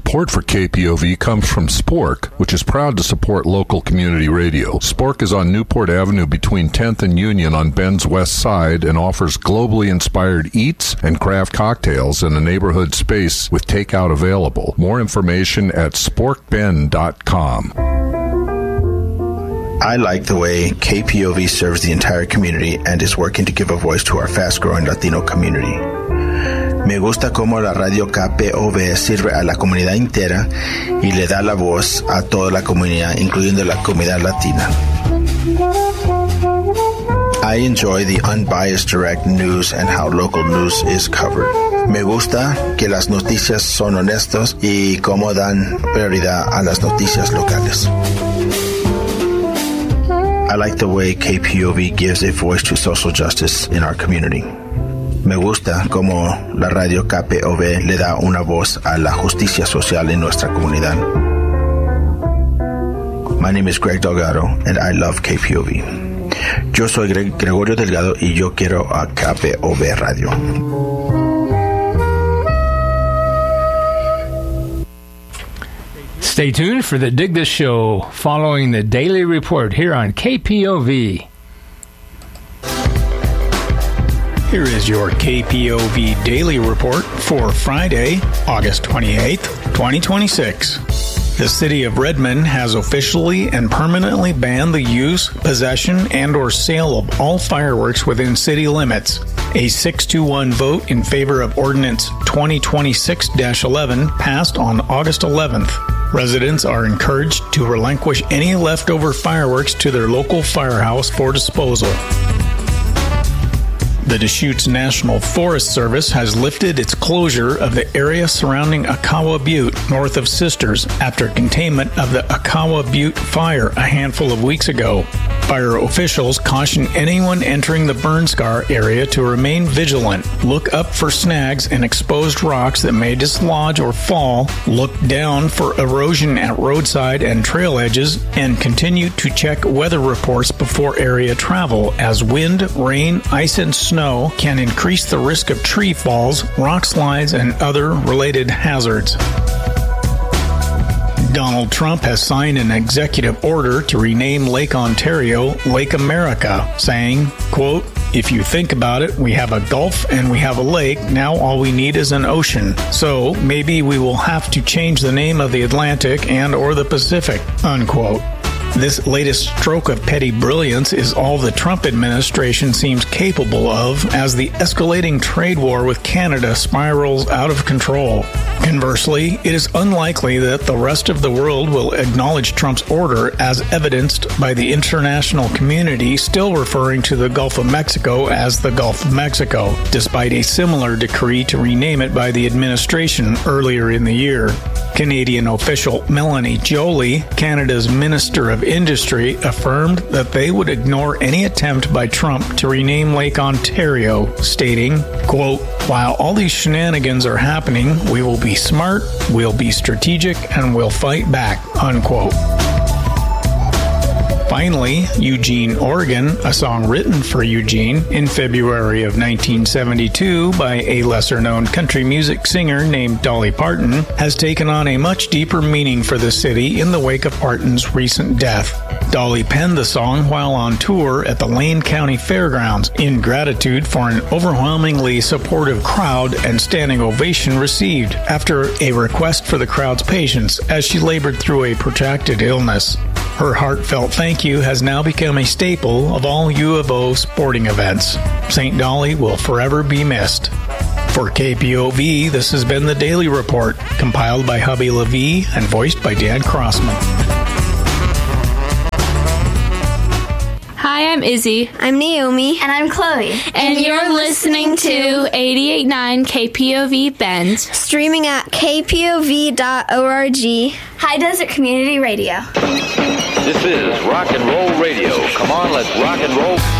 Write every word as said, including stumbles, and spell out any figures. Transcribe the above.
Support for K P O V comes from Spork, which is proud to support local community radio. Spork is on Newport Avenue between tenth and Union on Bend's west side and offers globally inspired eats and craft cocktails in a neighborhood space with takeout available. More information at spork bend dot com. I like the way K P O V serves the entire community and is working to give a voice to our fast-growing Latino community. Me gusta cómo la radio K P O V sirve a la comunidad entera y le da la voz a toda la comunidad, incluyendo la comunidad latina. I enjoy the unbiased direct news and how local news is covered. Me gusta que las noticias son honestas y cómo dan prioridad a las noticias locales. I like the way K P O V gives a voice to social justice in our community. Me gusta cómo la radio K P O V le da una voz a la justicia social en nuestra comunidad. My name is Greg Delgado, and I love K P O V. Yo soy Greg, Gregorio Delgado, y yo quiero a K P O V Radio. Stay tuned for the Dig This Show following the Daily Report here on K P O V. Here is your K P O V Daily Report for Friday, August twenty-eighth, twenty twenty-six. The city of Redmond has officially and permanently banned the use, possession, and or sale of all fireworks within city limits. A six to one vote in favor of Ordinance twenty twenty-six dash eleven passed on August eleventh. Residents are encouraged to relinquish any leftover fireworks to their local firehouse for disposal. The Deschutes National Forest Service has lifted its closure of the area surrounding Akawa Butte, north of Sisters, after containment of the Akawa Butte fire a handful of weeks ago. Fire officials caution anyone entering the burn scar area to remain vigilant, look up for snags and exposed rocks that may dislodge or fall, look down for erosion at roadside and trail edges, and continue to check weather reports before area travel, as wind, rain, ice, and snow can increase the risk of tree falls, rock slides, and other related hazards. Donald Trump has signed an executive order to rename Lake Ontario Lake America, saying, quote, "If you think about it, we have a gulf and we have a lake. Now all we need is an ocean. So maybe we will have to change the name of the Atlantic and or the Pacific," unquote. This latest stroke of petty brilliance is all the Trump administration seems capable of as the escalating trade war with Canada spirals out of control. Conversely, it is unlikely that the rest of the world will acknowledge Trump's order, as evidenced by the international community still referring to the Gulf of Mexico as the Gulf of Mexico, despite a similar decree to rename it by the administration earlier in the year. Canadian official Melanie Joly, Canada's Minister of Industry, affirmed that they would ignore any attempt by Trump to rename Lake Ontario, stating, quote, "While all these shenanigans are happening, we will be smart, we'll be strategic, and we'll fight back," unquote. Finally, Eugene, Oregon, a song written for Eugene in February of nineteen seventy-two by a lesser-known country music singer named Dolly Parton, has taken on a much deeper meaning for the city in the wake of Parton's recent death. Dolly penned the song while on tour at the Lane County Fairgrounds in gratitude for an overwhelmingly supportive crowd and standing ovation received after a request for the crowd's patience as she labored through a protracted illness. Her heartfelt thank you has now become a staple of all U of O sporting events. Saint Dolly will forever be missed. For K P O V, this has been the Daily Report, compiled by Hubby LeVie and voiced by Dan Crossman. Hi, I'm Izzy. I'm Naomi. And I'm Chloe. And, and you're listening to eighty-eight point nine K P O V Bend. Streaming at k p o v dot org. High Desert Community Radio. This is Rock and Roll Radio. Come on, let's rock and roll.